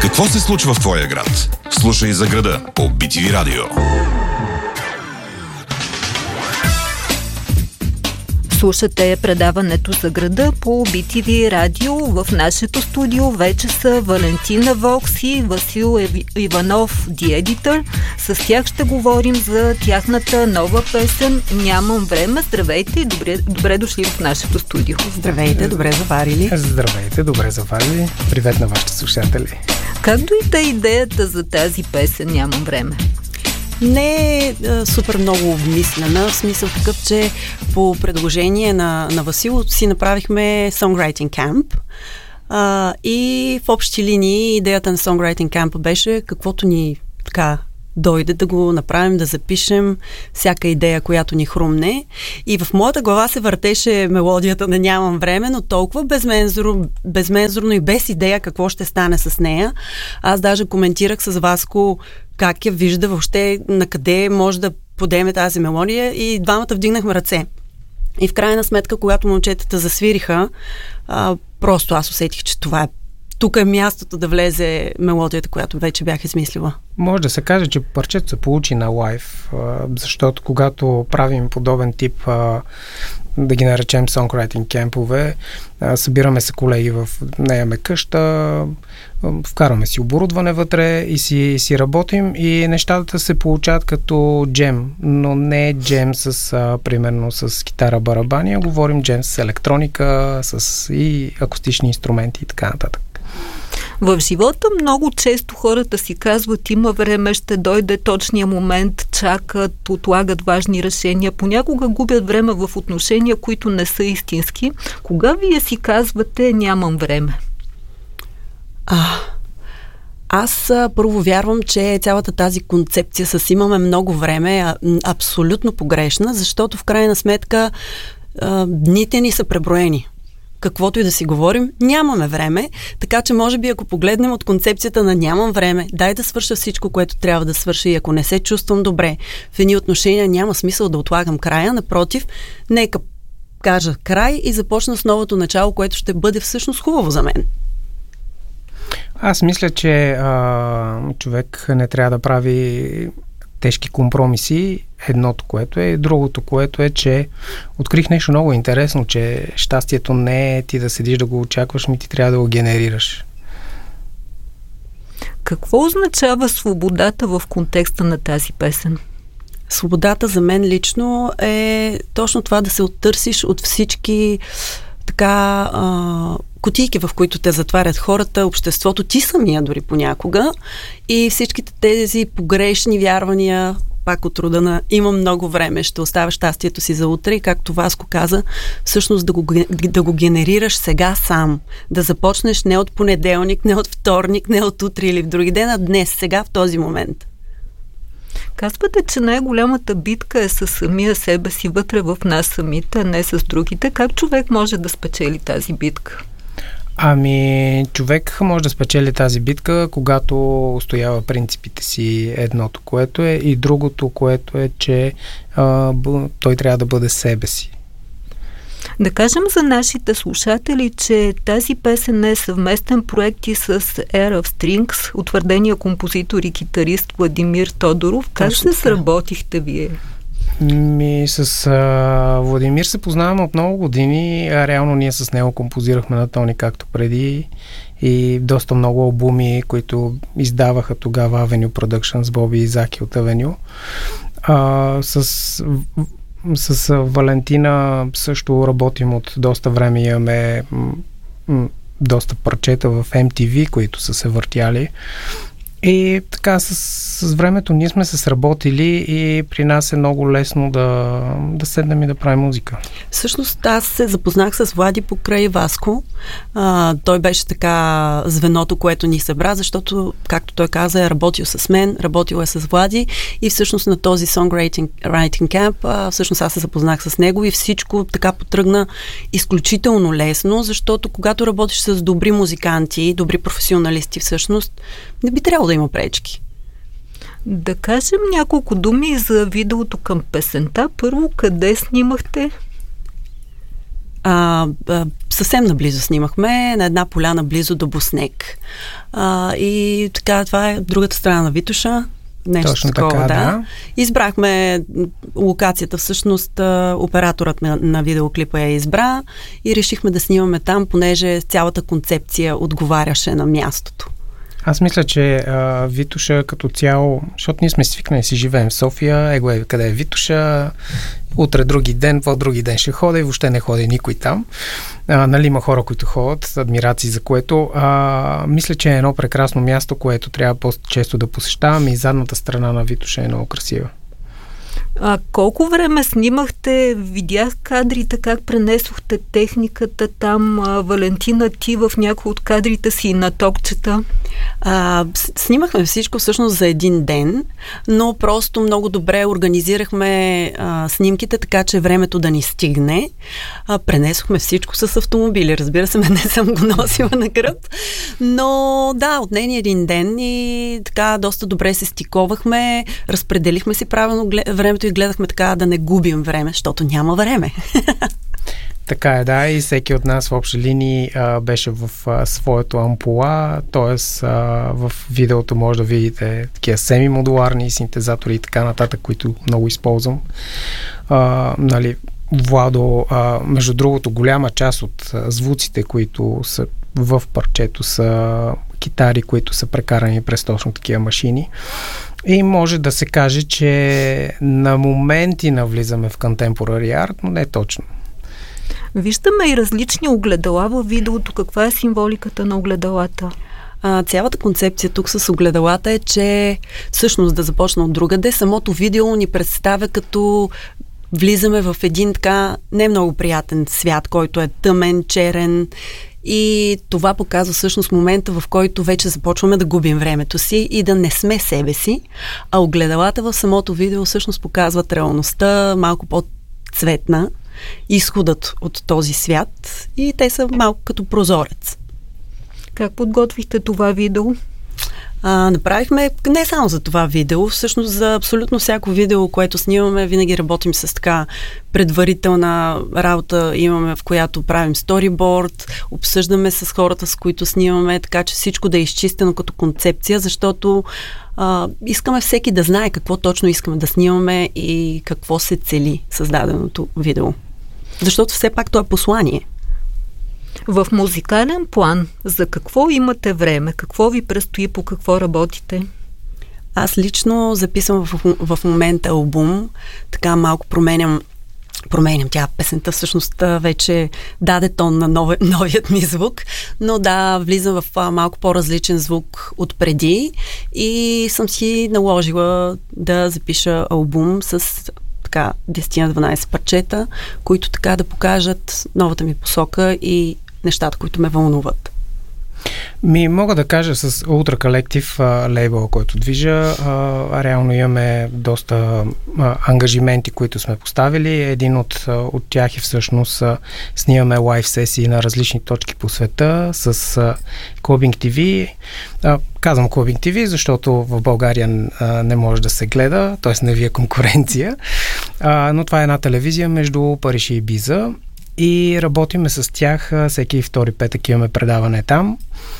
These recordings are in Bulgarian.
Какво се случва в твоя град? Слушай за града по BTV Радио. Слушате предаването за града по BTV Радио. В нашето студио вече са Валентина Вокс и Васил Иванов, The Editor. С тях ще говорим за тяхната нова песен "Нямам време". Здравейте и добре дошли в нашето студио. Здравейте, добре заварили. Здравейте, добре заварили. Привет на вашите слушатели. Как дойде идеята за тази песен "Нямам време"? Не е супер много обмислена, в смисъл такъв, че по предложение на Васил си направихме Songwriting Camp и в общи линии идеята на Songwriting Camp беше каквото ни така дойде да го направим, да запишем всяка идея, която ни хрумне. И в моята глава се въртеше мелодията на "Нямам време", но толкова безмензурно и без идея какво ще стане с нея. Аз даже коментирах с Васко как я вижда въобще, на къде може да подеме тази мелодия, и двамата вдигнахме ръце. И в крайна сметка, когато момчетата засвириха, просто аз усетих, че тук е мястото да влезе мелодията, която вече бях измислила. Може да се каже, че парчето се получи на лайв, защото когато правим подобен тип, да ги наречем songwriting кемпове, събираме се колеги наеме къща, вкарваме си оборудване вътре и си работим, и нещата се получават като джем, но не джем примерно с китара, барабани, а говорим джем с електроника, с и акустични инструменти и така нататък. В живота много често хората си казват: има време, ще дойде точния момент, чакат, отлагат важни решения, понякога губят време в отношения, които не са истински. Кога вие си казвате "нямам време"? Аз първо вярвам, че цялата тази концепция с "имаме много време" е абсолютно погрешна, защото в крайна сметка дните ни са преброени. Каквото и да си говорим, нямаме време, така че може би ако погледнем от концепцията на "нямам време", дай да свърша всичко, което трябва да свърша, и ако не се чувствам добре в едни отношения, няма смисъл да отлагам края, напротив, нека кажа край и започна с новото начало, което ще бъде всъщност хубаво за мен. Аз мисля, че човек не трябва да прави тежки компромиси. Едното, което е, другото, което е, че открих нещо много интересно, че щастието не е ти да седиш да го очакваш, ти трябва да го генерираш. Какво означава свободата в контекста на тази песен? Свободата за мен лично е точно това, да се оттърсиш от всички кутийки, в които те затварят хората, обществото, ти самия дори понякога, и всичките тези погрешни вярвания, пак от рода на "имам много време, ще оставя щастието си за утре", и както Васко каза, всъщност да го генерираш сега сам. Да започнеш не от понеделник, не от вторник, не от утре или в други ден, а днес, сега, в този момент. Казвате, че най-голямата битка е със самия себе си, вътре в нас самите, а не с другите. Как човек може да спечели тази битка? Човек може да спечели тази битка, когато устоява принципите си, едното, което е, и другото, което е, че той трябва да бъде себе си. Да кажем за нашите слушатели, че тази песен е съвместен проект и с Air of Strings, утвърдения композитор и китарист Владимир Тодоров. Как се сработихте вие? С Владимир се познаваме от много години. Реално ние с него композирахме на тони, както преди, и доста много албуми, които издаваха тогава Avenue Production с Боби и Заки от Avenue. С Валентина също работим от доста време. Имаме доста парчета в MTV, които са се въртяли. И така с времето ние сме се сработили и при нас е много лесно да седнем и да правим музика. Всъщност аз се запознах с Влади покрай Васко. Той беше така звеното, което ни събра, защото, както той каза, е работил с мен, работил е с Влади, и всъщност на този Songwriting Camp всъщност аз се запознах с него и всичко така потръгна изключително лесно, защото когато работиш с добри музиканти, добри професионалисти, всъщност не би трябвало да има пречки. Да кажем няколко думи за видеото към песента. Първо, къде снимахте? Съвсем наблизо снимахме, на една поляна близо до Боснек. И така, това е другата страна на Витоша. Нещо точно такова, така, да. Избрахме локацията, всъщност операторът на видеоклипа я избра и решихме да снимаме там, понеже цялата концепция отговаряше на мястото. Аз мисля, че Витоша като цяло, защото ние сме свикнали си живеем в София, къде е Витоша, утре други ден, по-други ден ще хода и въобще не ходи никой там. Нали, има хора, които ходят, адмирации за което. Мисля, че е едно прекрасно място, което трябва по-често да посещаваме и задната страна на Витоша е много красива. Колко време снимахте? Видях кадрите, как пренесохте техниката там. Валентина, ти в някои от кадрите си на токчета. Снимахме всичко всъщност за един ден, но просто много добре организирахме снимките, така че времето да ни стигне. Пренесохме всичко с автомобили. Разбира се, не съм го носила на гръб, но да, отне ни един ден и така доста добре се стиковахме, разпределихме си правилно времето и гледахме така да не губим време, защото няма време. Така е, да, и всеки от нас в общи линии беше в своето ампула, т.е. в видеото може да видите такива семимодуларни синтезатори и така нататък, които много използвам. Нали, Владо, между другото, голяма част от звуците, които са в парчето, са китари, които са прекарани през точно такива машини. И може да се каже, че на моменти навлизаме в contemporary art, но не точно. Виждаме и различни огледала във видеото. Каква е символиката на огледалата? Цялата концепция тук с огледалата е, че всъщност да започна от другаде, самото видео ни представя като влизаме в един така не много приятен свят, който е тъмен, черен, и това показва всъщност момента, в който вече започваме да губим времето си и да не сме себе си, а огледалата в самото видео всъщност показват реалността малко по-цветна, изходът от този свят, и те са малко като прозорец. Как подготвихте това видео? Направихме не само за това видео, всъщност за абсолютно всяко видео, което снимаме, винаги работим с така предварителна работа, имаме, в която правим сториборд, обсъждаме с хората, с които снимаме, така че всичко да е изчистено като концепция, защото искаме всеки да знае какво точно искаме да снимаме и какво се цели създаденото видео. Защото все пак то е послание. В музикален план, за какво имате време? Какво ви предстои, по какво работите? Аз лично записвам в момента албум, така малко променям тя песента, всъщност вече даде тон на новият ми звук, но да, влизам в малко по-различен звук от преди и съм си наложила да запиша албум с така 10-12 парчета, които така да покажат новата ми посока и нещата, които ме вълнуват. Мога да кажа с Ultra Collective лейбъл, който движа. Реално имаме доста ангажименти, които сме поставили. Един от тях е всъщност снимаме лайв сесии на различни точки по света с Clubbing TV. Казвам Clubbing TV, защото в България не може да се гледа, т.е. не ви е конкуренция. Но това е една телевизия между Париж и Ибиза. И работиме с тях, всеки втори петък имаме предаване там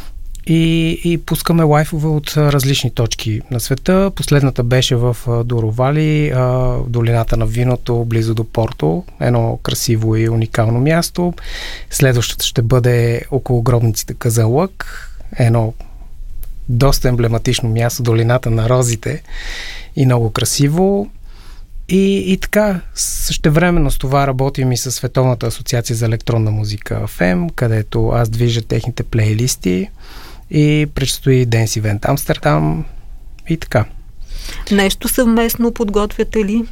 и пускаме лайфове от различни точки на света. Последната беше в Доровали, долината на виното, близо до Порто, едно красиво и уникално място. Следващото ще бъде около гробниците Казанлък, едно доста емблематично място, долината на розите и много красиво. И така, същевременно с това работим и с Световната асоциация за електронна музика ФЕМ, където аз движа техните плейлисти и предстои Dance Event Амстердам и така. Нещо съвместно подготвяте ли?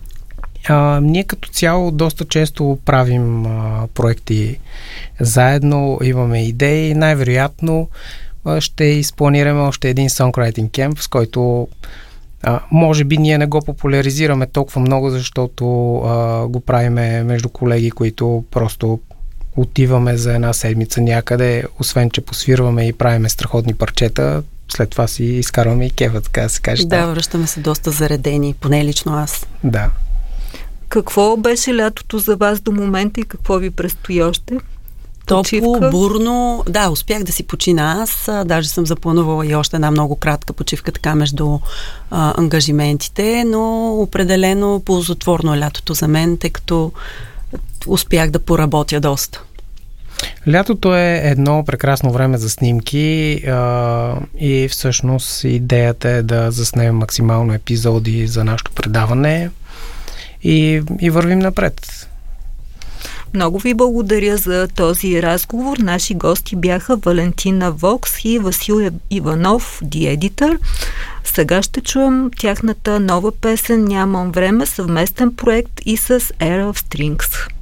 Ние като цяло доста често правим проекти заедно, имаме идеи, най-вероятно ще изпланираме още един songwriting camp, с който може би ние не го популяризираме толкова много, защото го правиме между колеги, които просто отиваме за една седмица някъде, освен че посвирваме и правиме страхотни парчета, след това си изкарваме и кефа, така да се каже. Да, връщаме се доста заредени, поне лично аз. Да. Какво беше лятото за вас до момента и какво ви предстои още? Топло, бурно. Да, успях да си почина аз. Даже съм запланувала и още една много кратка почивка така между ангажиментите, но определено ползотворно е лятото за мен, тъй като успях да поработя доста. Лятото е едно прекрасно време за снимки и всъщност идеята е да заснемем максимално епизоди за нашето предаване и вървим напред. Много ви благодаря за този разговор. Наши гости бяха Валентина Вокс и Васил Иванов, The Editor. Сега ще чуем тяхната нова песен "Нямам време", съвместен проект и с Era of Strings.